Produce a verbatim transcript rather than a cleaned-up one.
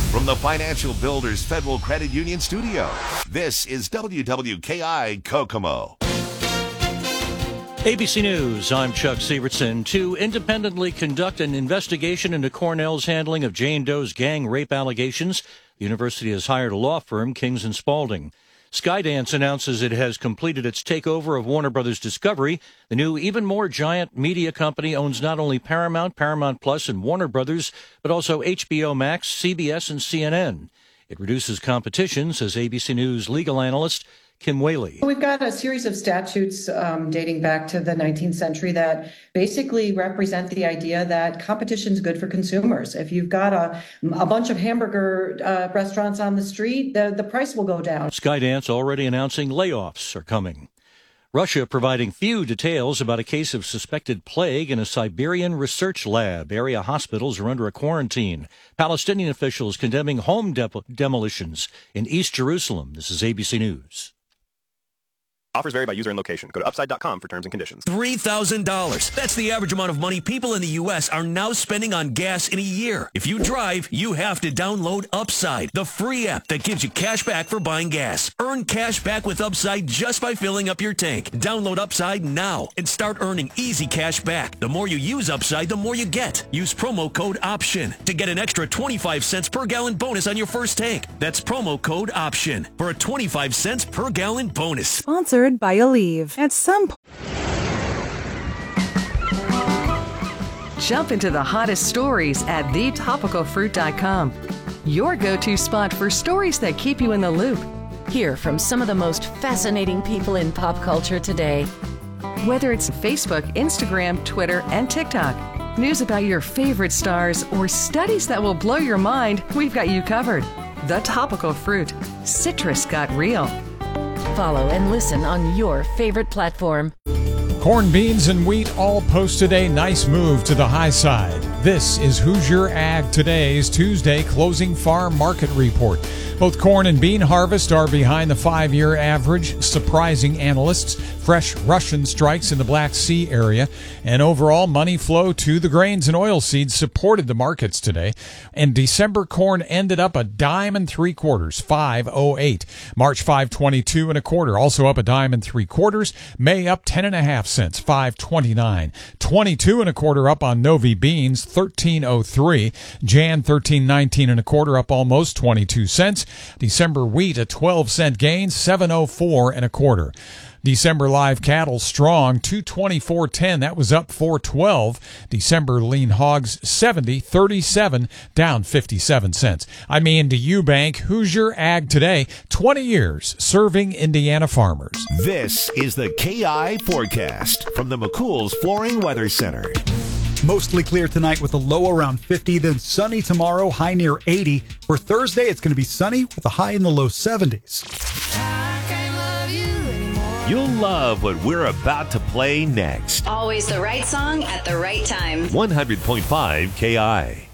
From the Financial Builders Federal Credit Union studio, this is W W K I Kokomo. A B C News, I'm Chuck Sievertson. To independently conduct an investigation into Cornell's handling of Jane Doe's gang rape allegations, the university has hired a law firm, Kings and Spalding. Skydance announces it has completed its takeover of Warner Brothers Discovery. The new, even more giant media company owns not only Paramount, Paramount Plus, and Warner Brothers, but also H B O Max, C B S, and C N N. It reduces competition, says A B C News legal analyst Kim Whaley. We've got a series of statutes um, dating back to the nineteenth century that basically represent the idea that competition is good for consumers. If you've got a, a bunch of hamburger uh, restaurants on the street, the, the price will go down. Skydance already announcing layoffs are coming. Russia providing few details about a case of suspected plague in a Siberian research lab. Area hospitals are under a quarantine. Palestinian officials condemning home de- demolitions in East Jerusalem. This is A B C News. Offers vary by user and location. Go to upside dot com for terms and conditions. three thousand dollars. That's the average amount of money people in the U S are now spending on gas in a year. If you drive, you have to download Upside, the free app that gives you cash back for buying gas. Earn cash back with Upside just by filling up your tank. Download Upside now and start earning easy cash back. The more you use Upside, the more you get. Use promo code OPTION to get an extra twenty-five cents per gallon bonus on your first tank. That's promo code OPTION for a twenty-five cents per gallon bonus. Sponsored by Aleve. At some point, jump into the hottest stories at the topical fruit dot com. Your go-to spot for stories that keep you in the loop. Hear from some of the most fascinating people in pop culture today. Whether it's Facebook, Instagram, Twitter, and TikTok, news about your favorite stars, or studies that will blow your mind, we've got you covered. The Topical Fruit. Citrus got real. Follow and listen on your favorite platform. Corn, beans, and wheat all posted a nice move to the high side. This is Hoosier Ag Today's Tuesday closing farm market report. Both corn and bean harvest are behind the five-year average, surprising analysts. Fresh Russian strikes in the Black Sea area, and overall money flow to the grains and oilseeds supported the markets today. And December corn ended up a dime and three quarters, five oh eight. March five twenty-two and a quarter, also up a dime and three quarters. May up ten and a half cents, five twenty-nine. twenty-two and a quarter up on Novi beans, thirteen oh three. Jan thirteen nineteen and a quarter, up almost twenty-two cents. December wheat a twelve cent gain, seven oh four and a quarter. December live cattle strong, two twenty-four ten. That was up four twelve. December lean hogs seventy thirty-seven, down fifty-seven cents. I'm Ian DeEubank, Hoosier Ag Today, twenty years serving Indiana farmers. This is the K I forecast from the McCool's Flooring Weather Center. Mostly clear tonight with a low around fifty, then sunny tomorrow, high near eighty. For Thursday, it's going to be sunny with a high in the low seventies. You'll love what we're about to play next. Always the right song at the right time. one hundred point five K I.